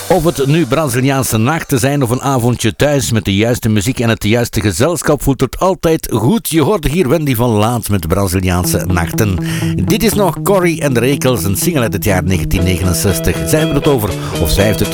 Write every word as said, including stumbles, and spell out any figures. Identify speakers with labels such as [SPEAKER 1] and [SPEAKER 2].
[SPEAKER 1] Of het nu Braziliaanse nachten zijn of een avondje thuis met de juiste muziek en het juiste gezelschap, voelt het altijd goed. Je hoorde hier Wendy van Laat met Braziliaanse nachten. Dit is nog Corrie en de Rekels, een single uit het jaar negentien negenenzestig. Zij hebben het over, of zij heeft het